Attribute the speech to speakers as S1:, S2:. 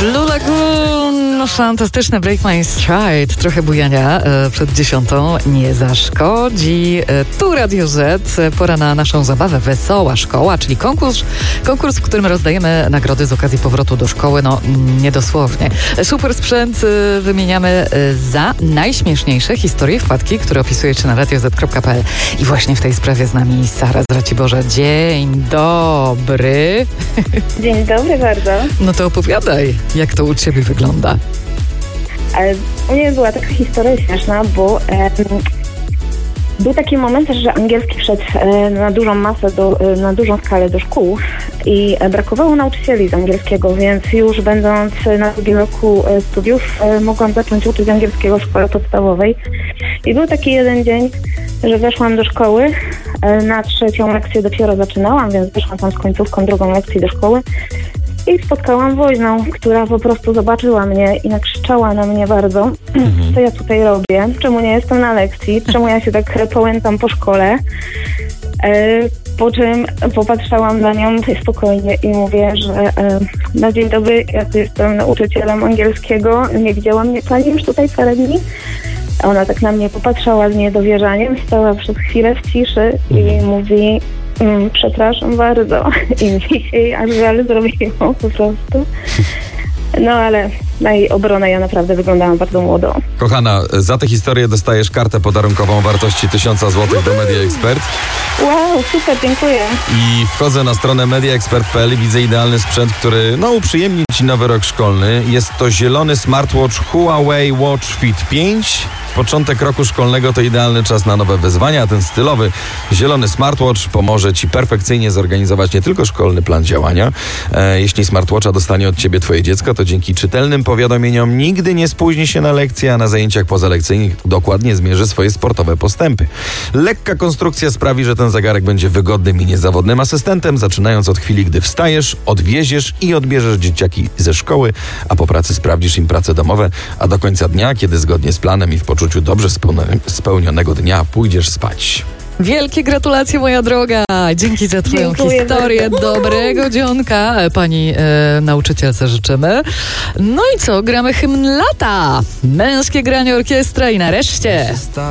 S1: Blue Lagoon, fantastyczne Break My Stride, trochę bujania przed 10 nie zaszkodzi. Tu Radio Z, pora na naszą zabawę Wesoła Szkoła, czyli konkurs, w którym rozdajemy nagrody z okazji powrotu do szkoły, no niedosłownie. Super sprzęt wymieniamy za najśmieszniejsze historie wpadki, które opisujecie na radioz.pl. I właśnie w tej sprawie z nami Sara z Raciborza. Dzień dobry.
S2: Dzień dobry bardzo.
S1: No to opowiadaj, jak to u Ciebie wygląda.
S2: U mnie była taka historia śmieszna, bo był taki moment, że angielski wszedł na dużą masę, na dużą skalę do szkół i brakowało nauczycieli z angielskiego, więc już będąc na drugim roku studiów mogłam zacząć uczyć angielskiego w szkole podstawowej. I był taki jeden dzień, że weszłam do szkoły, na 3. lekcję dopiero zaczynałam, więc wyszłam tam z końcówką 2. lekcji do szkoły i spotkałam woźną, która po prostu zobaczyła mnie i nakrzyczała na mnie bardzo, co ja tutaj robię, czemu nie jestem na lekcji, czemu ja się tak połętam po szkole. Po czym popatrzałam na nią spokojnie i mówię, że na dzień dobry, ja tu jestem nauczycielem angielskiego, nie widziała mnie pani już tutaj parę dni. Ona tak na mnie popatrzała z niedowierzaniem, stała przez chwilę w ciszy i mówi: przepraszam bardzo. I mi się aż żal zrobiło po prostu. No ale na jej obronę ja naprawdę wyglądałam bardzo młodo.
S3: Kochana, za tę historię dostajesz kartę podarunkową o wartości 1000 zł do Media Expert.
S2: Wow, super, dziękuję.
S3: I wchodzę na stronę mediaexpert.pl i widzę idealny sprzęt, który uprzyjemni Ci nowy rok szkolny. Jest to zielony smartwatch Huawei Watch Fit 5. Początek roku szkolnego to idealny czas na nowe wyzwania, a ten stylowy zielony smartwatch pomoże Ci perfekcyjnie zorganizować nie tylko szkolny plan działania. Jeśli smartwatcha dostanie od Ciebie Twoje dziecko, to dzięki czytelnym powiadomieniom nigdy nie spóźni się na lekcje, a na zajęciach pozalekcyjnych dokładnie zmierzy swoje sportowe postępy. Lekka konstrukcja sprawi, że ten zegarek będzie wygodnym i niezawodnym asystentem, zaczynając od chwili, gdy wstajesz, odwieziesz i odbierzesz dzieciaki ze szkoły, a po pracy sprawdzisz im prace domowe, a do końca dnia, kiedy zgodnie z planem i w poczuciu dobrze spełnionego dnia pójdziesz spać.
S1: Wielkie gratulacje, moja droga. Dzięki za Twoją historię. Dobrego dzionka pani nauczycielce życzymy. No i co? Gramy hymn lata. Męskie granie orkiestra i nareszcie